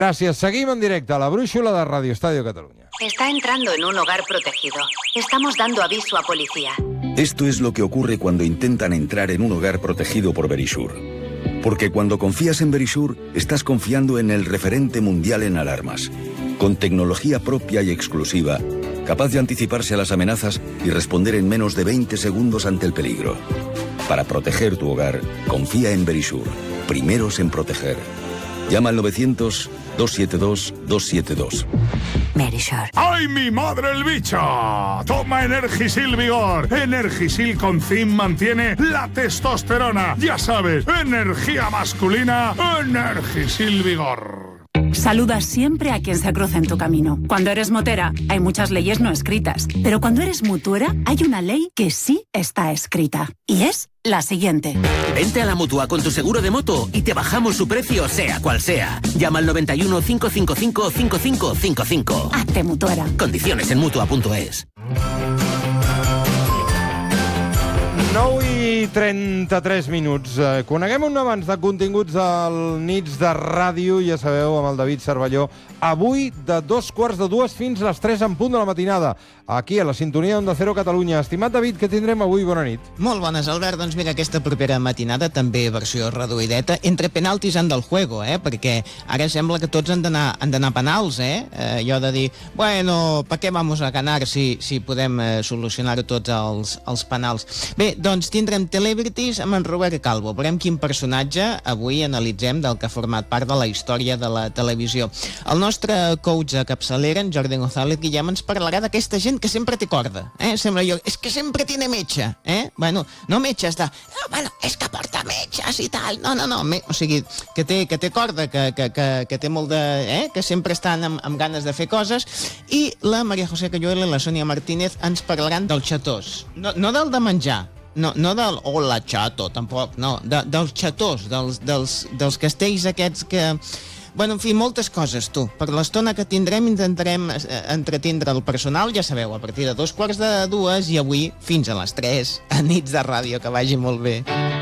Gràcies. Seguim en directe a la brúixola de Radio Estadio Catalunya. Está entrando en un hogar protegido. Estamos dando aviso a policía. Esto es lo que ocurre cuando intentan entrar en un hogar protegido por Verisure. Porque cuando confías en Verisure, estás confiando en el referente mundial en alarmas. Con tecnología propia y exclusiva, capaz de anticiparse a las amenazas y responder en menos de 20 segundos ante el peligro. Para proteger tu hogar, confía en Verisure. Primeros en proteger. Llama al 900-272-272. Verisure. ¡Ay, mi madre el bicho! Toma Energisil Vigor. Energisil con zinc mantiene la testosterona. Ya sabes, energía masculina, Energisil Vigor. Saluda siempre a quien se cruza en tu camino. Cuando eres motera, hay muchas leyes no escritas. Pero cuando eres mutuera, hay una ley que sí está escrita. Y es la siguiente. Vente a la Mutua con tu seguro de moto y te bajamos su precio, sea cual sea. Llama al 91 555 5555. Hazte mutuera. Condiciones en Mutua.es. 9:33. Coneguem un abans de continguts del Nits de Ràdio, ja sabeu, amb el David Cervelló. Avui, de 2:45 fins a les 3 en punt de la matinada, aquí a la sintonia d'Onda Cero Catalunya. Estimat David, què tindrem avui? Bona nit. Molt bones, Albert. Doncs mira, aquesta propera matinada també versió reduïdeta, entre penaltis en del juego, perquè ara sembla que tots han d'anar a penals, allò de dir, bueno, ¿pa qué vamos a ganar si podem solucionar tots els penals? Bé, doncs tindrem Celebrities amb en Robert Calvo. Veurem quin personatge avui analitzem del que ha format part de la història de la televisió. El nostre coach de capçalera, en Jordi González Guillem, ens parlarà d'aquesta gent que sempre té corda. Sembla jo, és que sempre tiene metge. Bueno, no metges de... Bueno, és que porta metges i tal. No. O sigui, que té corda, que té molt de... que sempre estan amb ganes de fer coses. I la Maria José Cayuela i la Sònia Martínez ens parlaran dels xatós. No del de menjar. No del hola chato, tampoc, no, dels xatós, dels castells aquests que... Bueno, en fi, moltes coses, tu. Per l'estona que tindrem intentarem entretindre el personal, ja sabeu, a partir de 2:15 i avui fins a les 3 a Nits de Ràdio, que vagi molt bé.